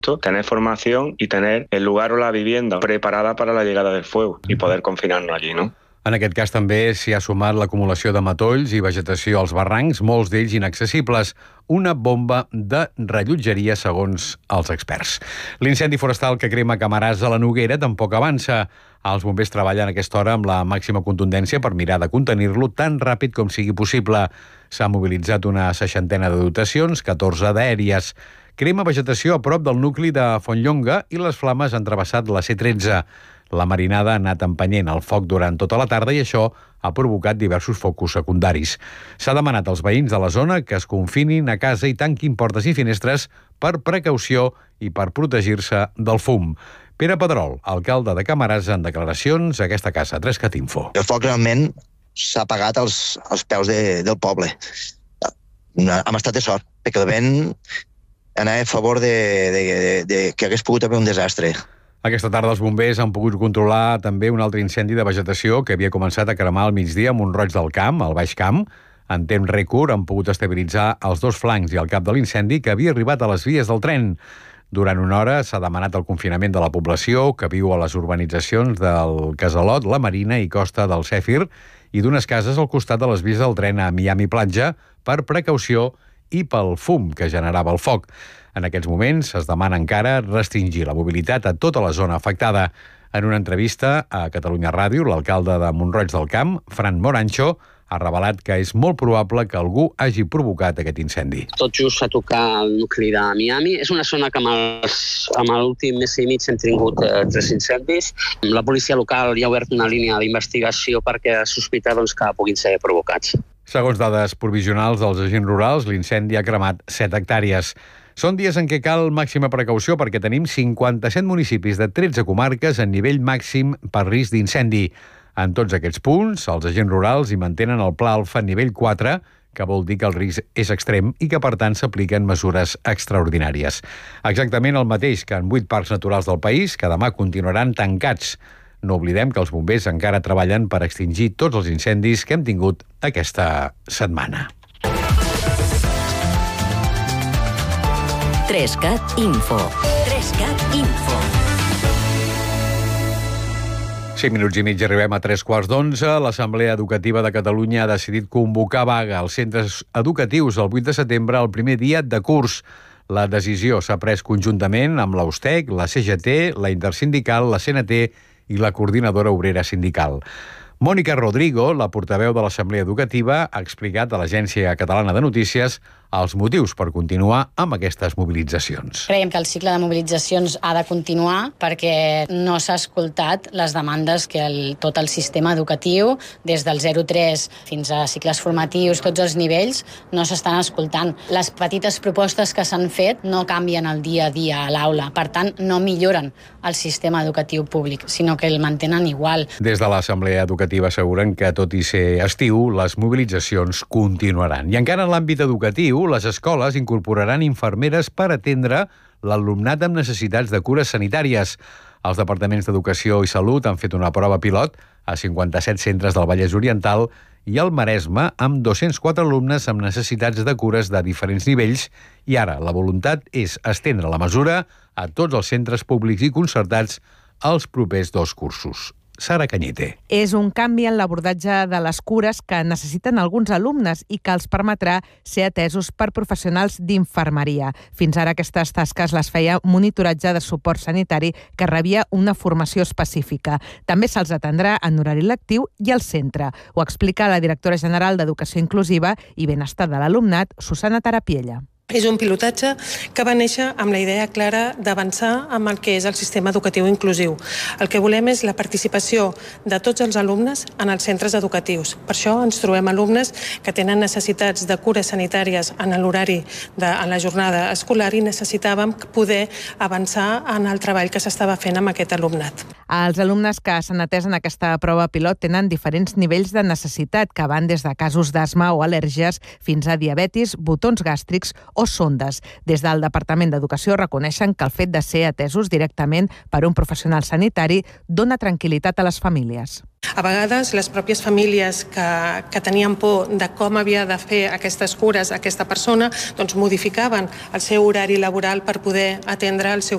tener formación y tener el lugar o la vivienda preparada para la llegada del fuego y poder confinarnos allí, ¿no? En aquest cas també s'hi ha sumat l'acumulació de matolls i vegetació als barrancs, molts d'ells inaccessibles. Una bomba de rellotgeria, segons els experts. L'incendi forestal que crema Camarasa a la Noguera tampoc avança. Els bombers treballen a aquesta hora amb la màxima contundència per mirar de contenir-lo tan ràpid com sigui possible. S'ha mobilitzat una 60 de dotacions, 14 d'aèries. Crema vegetació a prop del nucli de Fontlonga i les flames han travessat la C13. La marinada ha anat empenyent el foc durant tota la tarda i això ha provocat diversos focus secundaris. S'ha demanat als veïns de la zona que es confinin a casa i tanquin portes i finestres per precaució i per protegir-se del fum. Pere Pedrol, alcalde de Camarasa, en declaracions a aquesta casa, 3cat Info. El foc realment s'ha apagat als peus del poble. Hem estat de sort, perquè el vent anava a favor de que hagués pogut haver un desastre. Aquesta tarda els bombers han pogut controlar també un altre incendi de vegetació que havia començat a cremar al migdia a Mont-roig del Camp, al Baix Camp. En temps rècord han pogut estabilitzar els dos flancs i el cap de l'incendi que havia arribat a les vies del tren. Durant una hora s'ha demanat el confinament de la població que viu a les urbanitzacions del Casalot, la Marina i Costa del Sèfir i d'unes cases al costat de les vies del tren a Miami Platja per precaució i pel fum que generava el foc. En aquests moments es demana encara restringir la mobilitat a tota la zona afectada. En una entrevista a Catalunya Ràdio, l'alcalde de Mont-roig del Camp, Fran Morancho, ha revelat que és molt probable que algú hagi provocat aquest incendi. Tot just a tocar el nucli de Miami. És una zona que amb l'últim mes i mig hem tingut 3 incendis. La policia local ja ha obert una línia d'investigació perquè sospita que puguin ser provocats. Segons dades provisionals dels agents rurals, l'incendi ha cremat 7 hectàrees. Són dies en què cal màxima precaució perquè tenim 57 municipis de 13 comarques en nivell màxim per risc d'incendi. En tots aquests punts, els agents rurals hi mantenen el pla alfa nivell 4, que vol dir que el risc és extrem i que, per tant, s'apliquen mesures extraordinàries. Exactament el mateix que en 8 parcs naturals del país, que demà continuaran tancats. No oblidem que els bombers encara treballen per extingir tots els incendis que hem tingut aquesta setmana. 3cat Info. 3cat Info. 5 minuts i mig, arribem a 11:03. L'Assemblea Educativa de Catalunya ha decidit convocar vaga als centres educatius el 8 de setembre, el primer dia de curs. La decisió s'ha pres conjuntament amb l'Austec, la CGT, la Intersindical, la CNT i la Coordinadora Obrera Sindical. Mònica Rodrigo, la portaveu de l'Assemblea Educativa, ha explicat a l'Agència Catalana de Notícies els motius per continuar amb aquestes mobilitzacions. Creiem que el cicle de mobilitzacions ha de continuar perquè no s'ha escoltat les demandes que tot el sistema educatiu, des del 0-3 fins a cicles formatius, tots els nivells, no s'estan escoltant. Les petites propostes que s'han fet no canvien el dia a dia a l'aula, per tant, no milloren el sistema educatiu públic, sinó que el mantenen igual. Des de l'Assemblea Educativa asseguren que, tot i ser estiu, les mobilitzacions continuaran. I encara en l'àmbit educatiu, les escoles incorporaran infermeres per atendre l'alumnat amb necessitats de cures sanitàries. Els departaments d'Educació i Salut han fet una prova pilot a 57 centres del Vallès Oriental i al Maresme amb 204 alumnes amb necessitats de cures de diferents nivells i ara la voluntat és estendre la mesura a tots els centres públics i concertats els propers 2 cursos. Sara Cañete. És un canvi en l'abordatge de les cures que necessiten alguns alumnes i que els permetrà ser atesos per professionals d'infermeria. Fins ara aquestes tasques les feia un monitoratge de suport sanitari que rebia una formació específica. També se'ls atendrà en horari lectiu i al centre. Ho explica la directora general d'Educació Inclusiva i Benestar de l'Alumnat, Susana Tarapiella. És un pilotatge que va néixer amb la idea clara d'avançar amb el que és el sistema educatiu inclusiu. El que volem és la participació de tots els alumnes en els centres educatius. Per això ens trobem alumnes que tenen necessitats de cures sanitàries en l'horari en la jornada escolar i necessitàvem poder avançar en el treball que s'estava fent amb aquest alumnat. Els alumnes que s'han atès en aquesta prova pilot tenen diferents nivells de necessitat que van des de casos d'asma o al·lèrgies fins a diabetis, botons gàstrics o o sondes. Des del Departament d'Educació reconeixen que el fet de ser atesos directament per un professional sanitari dona tranquil·litat a les famílies. A vegades les pròpies famílies que tenien por de com havia de fer aquestes cures a aquesta persona doncs modificaven el seu horari laboral per poder atendre el seu